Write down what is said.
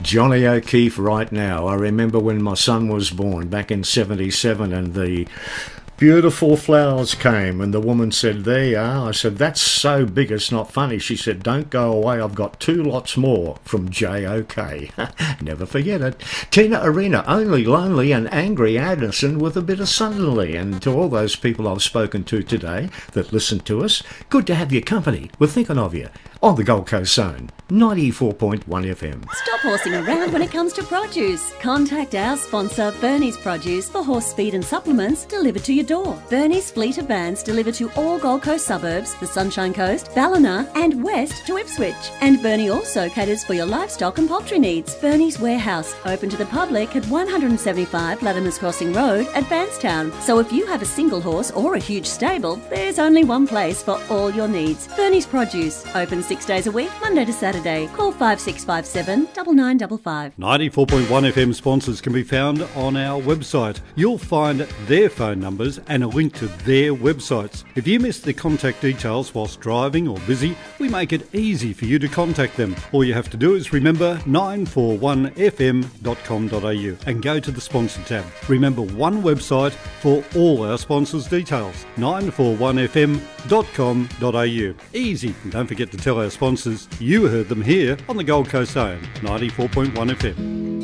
Johnny O'Keefe right now. I remember when my son was born back in 77 and the beautiful flowers came and the woman said, "There you are." I said, "That's so big it's not funny." She said, "Don't go away, I've got 2 lots more," from J.O.K. Never forget it. Tina Arena, only lonely and angry Anderson with a bit of suddenly. And to all those people I've spoken to today that listen to us, good to have your company. We're thinking of you on the Gold Coast Zone, 94.1 FM. Stop horsing around when it comes to produce. Contact our sponsor, Bernie's Produce, for horse feed and supplements delivered to your door. Bernie's fleet of vans deliver to all Gold Coast suburbs, the Sunshine Coast, Ballina and west to Ipswich. And Bernie also caters for your livestock and poultry needs. Bernie's Warehouse, open to the public at 175 Latimer's Crossing Road at Bankstown. So if you have a single horse or a huge stable, there's only one place for all your needs. Bernie's Produce, open 6 days a week, Monday to Saturday. Call 5657 9955. 94.1 FM sponsors can be found on our website. You'll find their phone numbers and a link to their websites. If you miss the contact details whilst driving or busy, we make it easy for you to contact them. All you have to do is remember 941fm.com.au and go to the sponsor tab. Remember, one website for all our sponsors' details, 941fm.com.au. Easy. And don't forget to tell our sponsors you heard them here on the Gold Coast Zone, 94.1 FM.